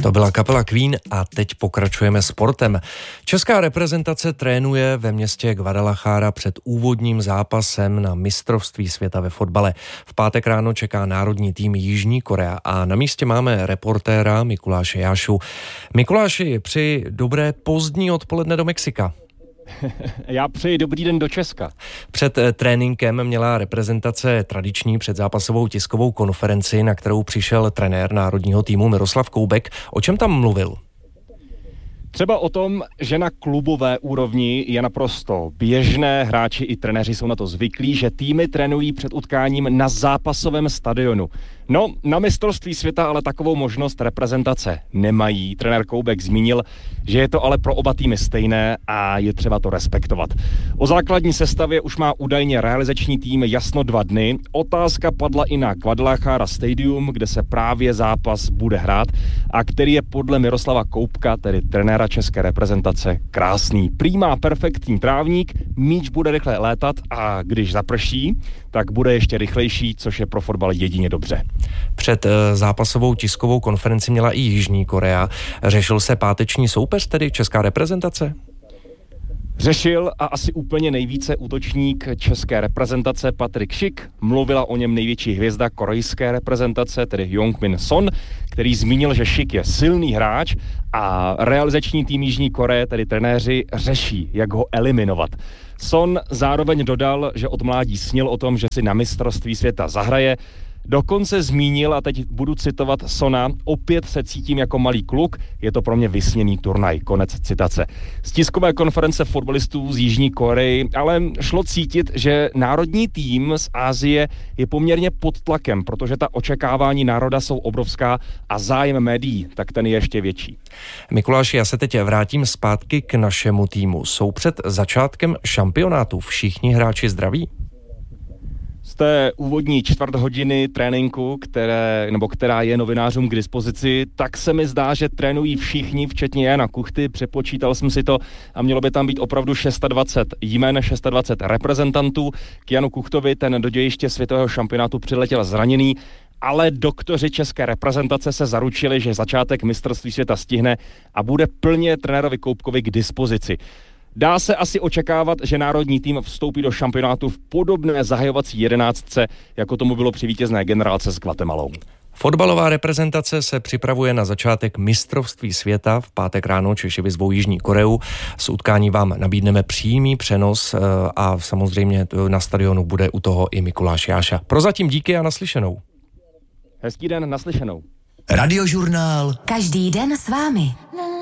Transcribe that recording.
To byla kapela Queen a teď pokračujeme sportem. Česká reprezentace trénuje ve městě Guadalajara před úvodním zápasem na mistrovství světa ve fotbale. V pátek ráno čeká národní tým Jižní Korea a na místě máme reportéra Mikuláše Jášu. Mikuláši, přeji dobré pozdní odpoledne do Mexika. Já přeji dobrý den do Česka. Před tréninkem měla reprezentace tradiční předzápasovou tiskovou konferenci, na kterou přišel trenér národního týmu Miroslav Koubek. O čem tam mluvil? Třeba o tom, že na klubové úrovni je naprosto běžné, hráči i trenéři jsou na to zvyklí, že týmy trénují před utkáním na zápasovém stadionu. No, na mistrovství světa ale takovou možnost reprezentace nemají. Trenér Koubek zmínil, že je to ale pro oba týmy stejné a je třeba to respektovat. O základní sestavě už má údajně realizační tým jasno 2 dny. Otázka padla i na Guadalajara Stadium, kde se právě zápas bude hrát a který je podle Miroslava Koubka, tedy trenéra české reprezentace, krásný. Prý má perfektní trávník, míč bude rychle létat a když zaprší, tak bude ještě rychlejší, což je pro fotbal jedině dobře. Před zápasovou tiskovou konferenci měla i Jižní Korea. Řešil se páteční soupeř, tedy česká reprezentace? Řešil a asi úplně nejvíce útočník české reprezentace Patrik Schick. Mluvila o něm největší hvězda korejské reprezentace, tedy Heung-min Son, který zmínil, že Schick je silný hráč a realizační tým Jižní Koreje, tedy trenéři, řeší, jak ho eliminovat. Son zároveň dodal, že od mládí snil o tom, že si na mistrovství světa zahraje. Dokonce zmínil, a teď budu citovat Sona, opět se cítím jako malý kluk, je to pro mě vysněný turnaj, konec citace. Z tiskové konference fotbalistů z Jižní Koreji ale šlo cítit, že národní tým z Asie je poměrně pod tlakem, protože ta očekávání národa jsou obrovská a zájem médií, tak ten je ještě větší. Mikuláši, já se teď vrátím zpátky k našemu týmu. Jsou před začátkem šampionátu všichni hráči zdraví? Z té úvodní 4 hodiny tréninku, která je novinářům k dispozici, tak se mi zdá, že trénují všichni, včetně Jana Kuchty. Přepočítal jsem si to a mělo by tam být opravdu 26 jmen, 26 reprezentantů. K Janu Kuchtovi ten do dějiště světového šampionátu přiletěl zraněný, ale doktoři české reprezentace se zaručili, že začátek mistrovství světa stihne a bude plně trenérovi Koubkovi k dispozici. Dá se asi očekávat, že národní tým vstoupí do šampionátu v podobné zahajovací 11, jako tomu bylo při vítězné generálce s Guatemalou. Fotbalová reprezentace se připravuje na začátek mistrovství světa. V pátek ráno Češi vyzvou Jižní Koreu. Z utkání vám nabídneme přímý přenos a samozřejmě na stadionu bude u toho i Mikuláš Jáša. Prozatím díky a naslyšenou. Hezký den, naslyšenou. Radiožurnál. Každý den s vámi.